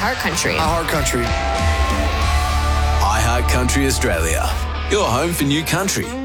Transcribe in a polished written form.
iHeartCountry. iHeartCountry. iHeartCountry Australia. Your home for new country.